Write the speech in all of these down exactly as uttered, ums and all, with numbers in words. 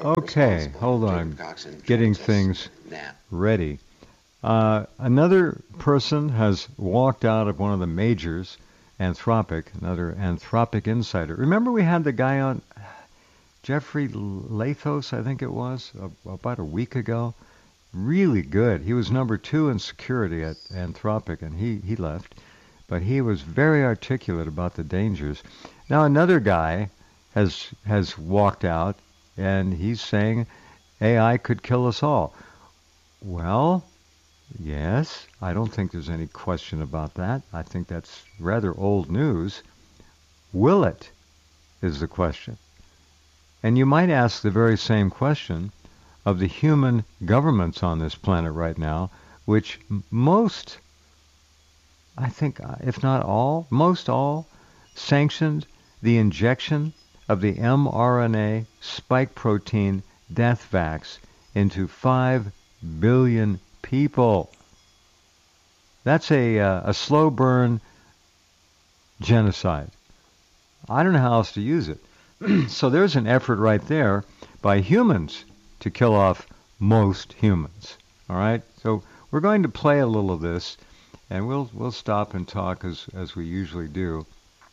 Okay, hold on. Getting things ready. Uh, another person has walked out of one of the majors, Anthropic, another Anthropic insider. Remember we had the guy on, Jeffrey Lathos, I think it was, about a week ago? Really good. He was number two in security at Anthropic, and he, he left. But he was very articulate about the dangers. Now another guy has has walked out, and he's saying A I could kill us all. Well, yes, I don't think there's any question about that. I think that's rather old news. Will it, is the question. And you might ask the very same question of the human governments on this planet right now, which most, I think, if not all, most all, sanctioned the injection of the mRNA spike protein death vax into five billion people. That's a, uh, a slow burn genocide. I don't know how else to use it. So there's an effort right there by humans to kill off most humans. All right? So we're going to play a little of this, and we'll we'll stop and talk as, as we usually do.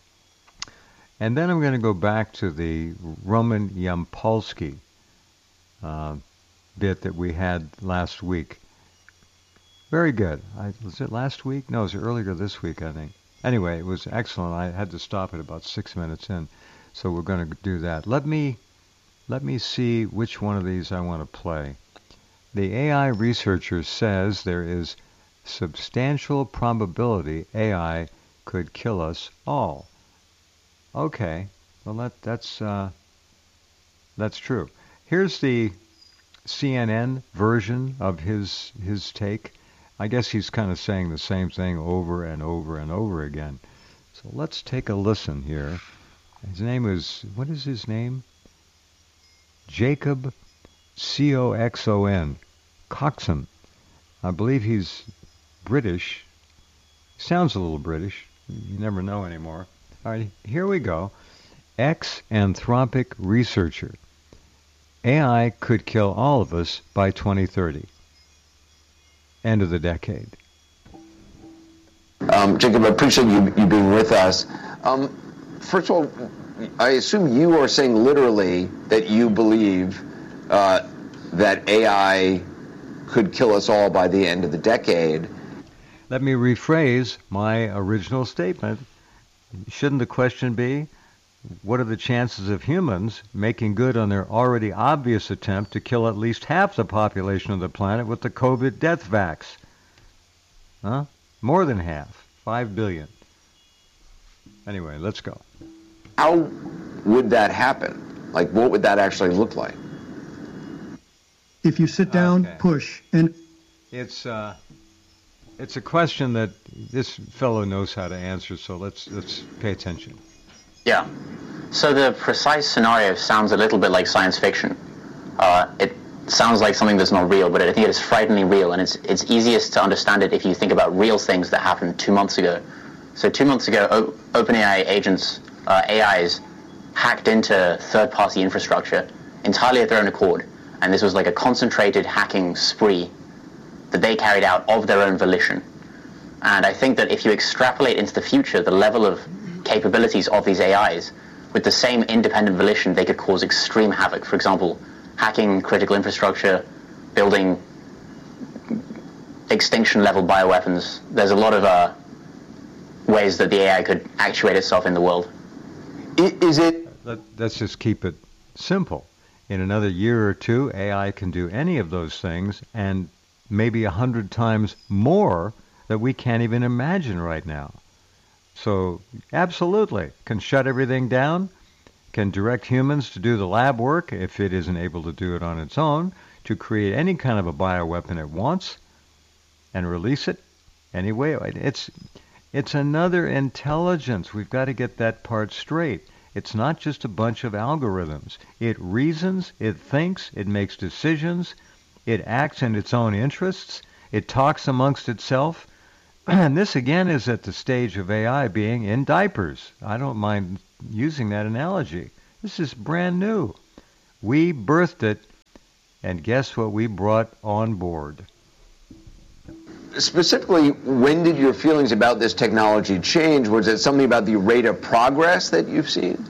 And then I'm going to go back to the Roman Yampolsky uh, bit that we had last week. Very good. I, was it last week? No, it was earlier this week, I think. Anyway, it was excellent. I had to stop at about six minutes in, so we're going to do that. Let me let me see which one of these I want to play. The A I researcher says there is substantial probability A I could kill us all. Okay, well that that's uh, that's true. Here's the C N N version of his his take. I guess he's kind of saying the same thing over and over and over again. So let's take a listen here. His name is, what is his name? Jacob C O X O N, Coxon. I believe he's British. Sounds a little British. You never know anymore. All right, here we go. Ex-Anthropic researcher. A I could kill all of us by twenty thirty. End of the decade. Um, Jacob, I appreciate you, you being with us. Um, first of all, I assume you are saying literally that you believe uh, that A I could kill us all by the end of the decade. Let me rephrase my original statement. Shouldn't the question be, what are the chances of humans making good on their already obvious attempt to kill at least half the population of the planet with the COVID death vax? Huh? More than half. Five billion. Anyway, let's go. How would that happen? Like, what would that actually look like? If you sit down, Okay. push, and It's uh, it's a question that this fellow knows how to answer, so let's let's pay attention. Yeah. So the precise scenario sounds a little bit like science fiction. Uh, it sounds like something that's not real, but I think it is frighteningly real, and it's it's easiest to understand it if you think about real things that happened two months ago. So two months ago, o- OpenAI agents, uh, A Is, hacked into third-party infrastructure entirely of their own accord, and this was like a concentrated hacking spree that they carried out of their own volition. And I think that if you extrapolate into the future, the level of capabilities of these A Is, with the same independent volition, they could cause extreme havoc. For example, hacking critical infrastructure, building extinction-level bioweapons. There's a lot of uh, ways that the A I could actuate itself in the world. Is it... Let, let's just keep it simple. In another year or two, A I can do any of those things, and maybe a hundred times more that we can't even imagine right now. So, absolutely, can shut everything down, can direct humans to do the lab work if it isn't able to do it on its own, to create any kind of a bioweapon it wants, and release it anyway. It's, it's another intelligence. We've got to get that part straight. It's not just a bunch of algorithms. It reasons, it thinks, it makes decisions, it acts in its own interests, it talks amongst itself. And this, again, is at the stage of A I being in diapers. I don't mind using that analogy. This is brand new. We birthed it, and guess what we brought on board? Specifically, when did your feelings about this technology change? Was it something about the rate of progress that you've seen?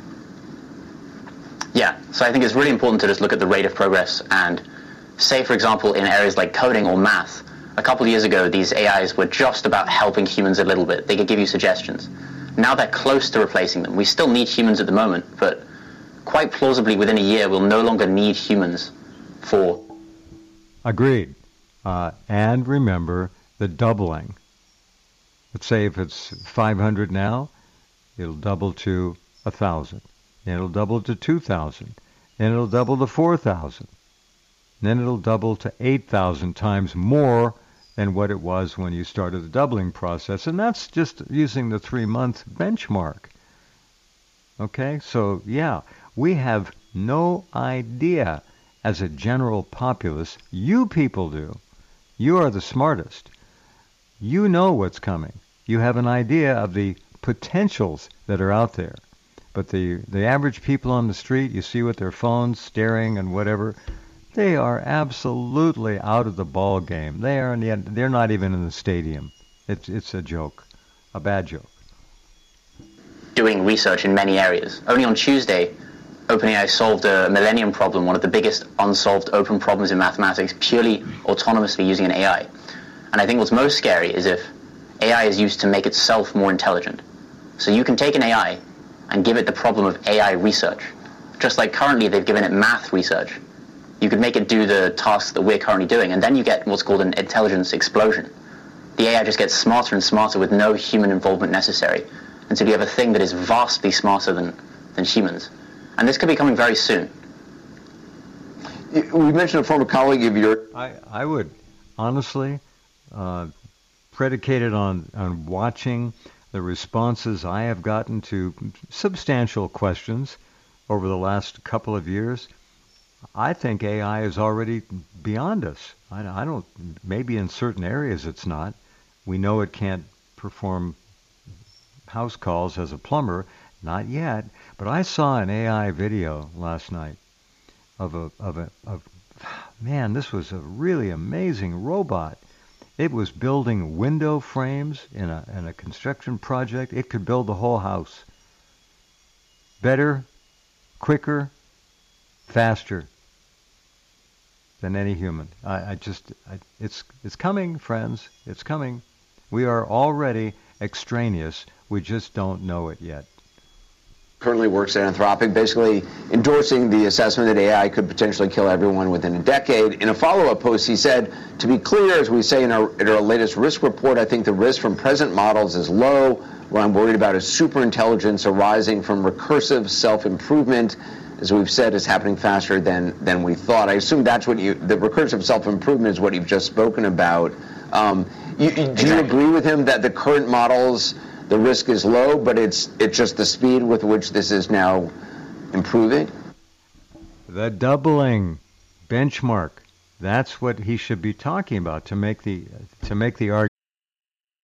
Yeah, so I think it's really important to just look at the rate of progress and say, for example, in areas like coding or math, a couple of years ago, these A Is were just about helping humans a little bit. They could give you suggestions. Now they're close to replacing them. We still need humans at the moment, but quite plausibly within a year, we'll no longer need humans for... Agreed. Uh, and remember the doubling. Let's say if it's five hundred now, it'll double to one thousand. Then it'll double to two thousand. Then it'll double to four thousand. Then it'll double to eight thousand times more than what it was when you started the doubling process. And that's just using the three-month benchmark. Okay? So, yeah, we have no idea as a general populace. You people do. You are the smartest. You know what's coming. You have an idea of the potentials that are out there. But the, the average people on the street, you see with their phones staring and whatever, they are absolutely out of the ball game. They are, they're not even in the stadium. It's it's a joke, a bad joke. Doing research in many areas. Only on Tuesday, OpenAI solved a millennium problem, one of the biggest unsolved open problems in mathematics, purely autonomously using an A I. And I think what's most scary is if A I is used to make itself more intelligent. So you can take an A I and give it the problem of A I research. Just like currently they've given it math research. You could make it do the tasks that we're currently doing, and then you get what's called an intelligence explosion. The A I just gets smarter and smarter with no human involvement necessary, until you have a thing that is vastly smarter than, than humans. And this could be coming very soon. We mentioned a former colleague of yours. I, I would honestly, uh, predicated on, on watching the responses I have gotten to substantial questions over the last couple of years, I think A I is already beyond us. I, I don't, maybe in certain areas it's not. We know it can't perform house calls as a plumber, not yet. But I saw an A I video last night of a, of a, of, man, this was a really amazing robot. It was building window frames in a, in a construction project. It could build the whole house. Better, quicker, faster than any human. I, I just, I, it's, it's coming, friends. It's coming. We are already extraneous. We just don't know it yet. Currently works at Anthropic, basically endorsing the assessment that A I could potentially kill everyone within a decade. In a follow-up post, he said, to be clear, as we say in our, in our latest risk report, I think the risk from present models is low. What I'm worried about is superintelligence arising from recursive self-improvement. As we've said, is happening faster than, than we thought. I assume that's what you, the recursive self-improvement is what you've just spoken about. Um, you, you, do you agree with him that the current models, the risk is low, but it's it's just the speed with which this is now improving? The doubling benchmark. That's what he should be talking about to make the to make the argument.